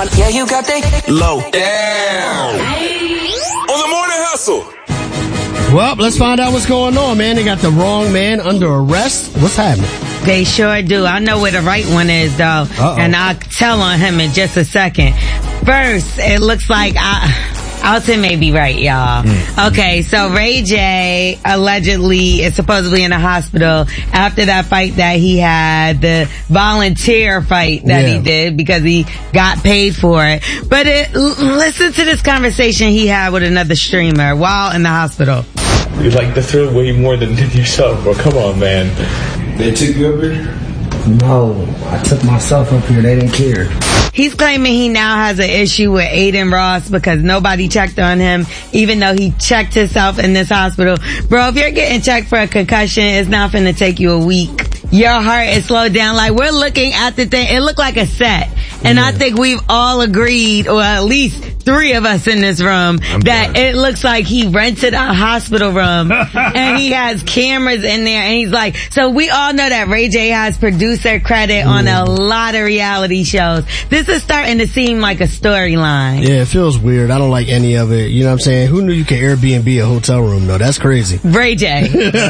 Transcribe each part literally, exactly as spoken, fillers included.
on. Yeah, you got that low down. On the morning hustle. Well, let's find out what's going on, man. They got the wrong man under arrest. What's happening? They sure do. I know where the right one is, though. Uh-oh. And I'll tell on him in just a second. First, it looks like I... Alton may be right, y'all. Mm. Okay, so Ray J allegedly is supposedly in a hospital after that fight that he had, the volunteer fight that yeah. he did because he got paid for it. But it, listen to this conversation he had with another streamer while in the hospital. You like the thrill way more than yourself, bro. Come on, man. They took you up here? No, I took myself up here. They didn't care. He's claiming he now has an issue with Aiden Ross because nobody checked on him, even though he checked himself in this hospital. Bro, if you're getting checked for a concussion, it's not finna take you a week. Your heart is slowed down. Like, we're looking at the thing. It looked like a set. And yeah. I think we've all agreed, or at least three of us in this room, I'm that done. It looks like he rented a hospital room and he has cameras in there. And he's like, so we all know that Ray J has producer credit mm. on a lot of reality shows. This is starting to seem like a storyline. Yeah, it feels weird. I don't like any of it. You know what I'm saying? Who knew you could Airbnb a hotel room, though? That's crazy. Ray J.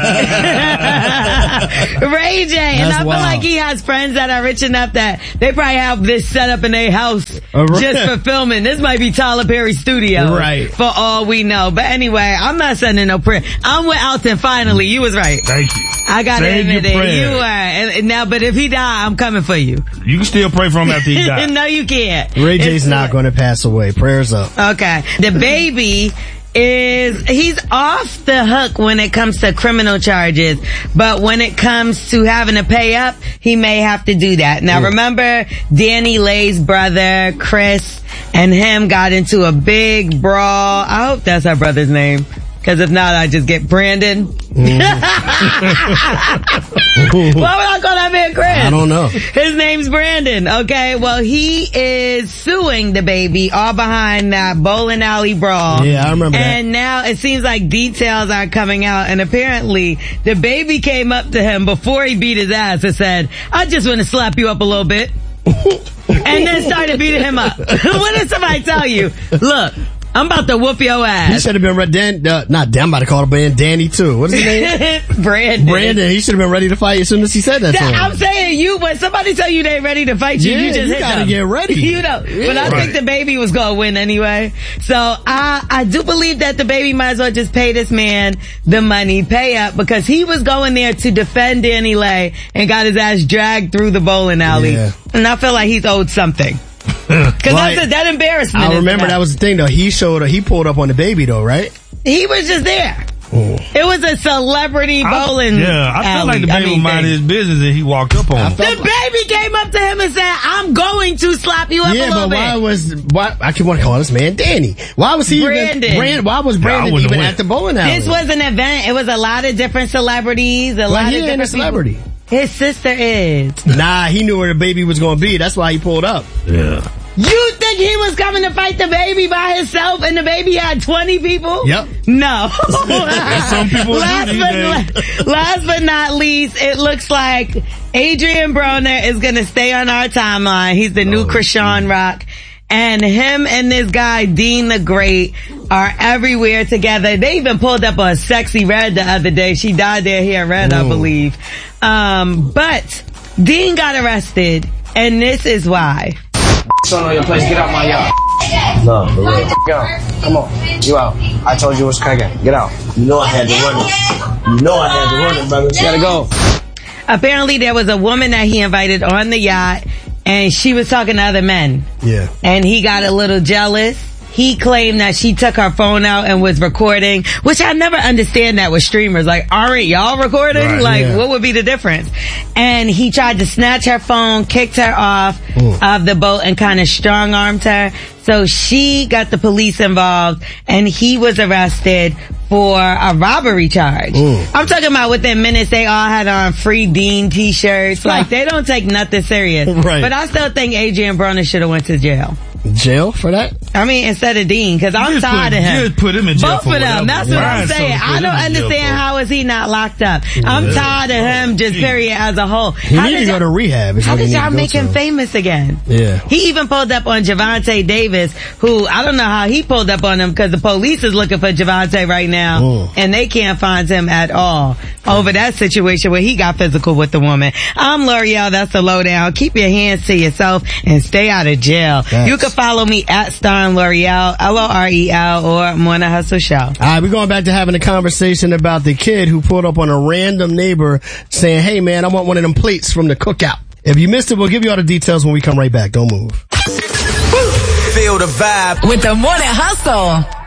Ray J. And That's I feel wild. like he has friends that are rich enough that they probably have this set up in their house uh, right. just for filming. This might be Tyler Perry Studio. Right. For all we know. But anyway, I'm not sending no prayer. I'm with Alton finally. You was right. Thank you. I got to admit it. You were. And now, but if he die, I'm coming for you. You can still pray for him after he dies. No, you can't. Ray J's it's not going to pass away. Prayers up. Okay. The baby is, he's off the hook when it comes to criminal charges, but when it comes to having to pay up, he may have to do that. Now, yeah. remember, Danny Lay's brother, Chris, and him got into a big brawl. I hope that's our brother's name. Because if not, I just get Brandon. Mm. Why would I call that man Chris? I don't know. His name's Brandon. Okay, well, he is suing the baby all behind that bowling alley brawl. Yeah, I remember and that. And now it seems like details are coming out. And apparently, the baby came up to him before he beat his ass and said, I just want to slap you up a little bit. And then started beating him up. What did somebody tell you? Look. I'm about to whoop your ass. He should have been ready. Dan, uh, not Dan, I'm about to call him Danny too. What's his name? Brandon. Brandon. He should have been ready to fight as soon as he said that, that to him. I'm saying you, when somebody tell you they ready to fight you, yeah, you just you hit gotta them. get ready. You know. Yeah, but I right. think the baby was gonna win anyway. So I, I do believe that the baby might as well just pay this man the money, pay up, because he was going there to defend Danny Lay and got his ass dragged through the bowling alley. Yeah. And I feel like he's owed something. Cause well, that's a, that embarrassment. I remember that was the thing though. He showed, he pulled up on the baby though, right? He was just there. Ooh. It was a celebrity bowling. I, yeah, I feel like the baby I mean, minded his business and he walked up on him. The baby came up to him and said, I'm going to slap you up yeah, a little bit. Yeah, but why was, why, I keep want to call this man Danny. Why was he Brandon. even, Brand, why was Brandon yeah, even went. at the bowling alley? This was an event. It was a lot of different celebrities, a well, lot he of different ain't a celebrity. People. His sister is. Nah, he knew where the baby was going to be. That's why he pulled up. Yeah. You think he was coming to fight the baby by himself and the baby had twenty people? Yep. No. Some people last, do but, last but not least, it looks like Adrian Broner is going to stay on our timeline. He's the new oh, Krishan Rock. And him and this guy, Dean the Great, are everywhere together. They even pulled up on Sexy Red the other day. She dyed their hair red, Ooh. I believe. Um, but Dean got arrested, and this is why. Son on your place, get out my yard. No, for real. Go, come on, you out. I told you it was cracking. Get out. You know I had to run it. You know I had to run it, brother. You gotta go. Apparently there was a woman that he invited on the yacht, and she was talking to other men. Yeah. And he got a little jealous. He claimed that she took her phone out and was recording, which I never understand that with streamers. Like, aren't y'all recording? Right, like, yeah. What would be the difference? And he tried to snatch her phone, kicked her off Ooh. of the boat, and kind of strong-armed her. So she got the police involved, and he was arrested for a robbery charge. Ooh. I'm talking about within minutes, they all had on Free Dean t-shirts. Like, they don't take nothing serious. Right. But I still think Adrian Broner should have went to jail. Jail for that? I mean, instead of Dean, because I'm Just tired put- of him. just put him in jail Both for of them. whatever. That's what I'm Ryan saying. Stone put I him don't in jail understand for- how is he not locked up. I'm tired of him, just period as a whole. He How need did to go y'all- to rehab. is How what he did need y'all to go make him to. famous again? Yeah. He even pulled up on Javante Davis, who I don't know how he pulled up on him because the police is looking for Javante right now, Mm. and they can't find him at all over that situation where he got physical with the woman. I'm L'Oreal. That's the lowdown. Keep your hands to yourself and stay out of jail. Thanks. You can follow me at Starn L'Oreal, L O R E L, or Morning Hustle Show. All right, we're going back to having a conversation about the kid who pulled up on a random neighbor saying, hey man, I want one of them plates from the cookout. If you missed it, we'll give you all the details when we come right back. Don't move. Feel the vibe With the Morning Hustle.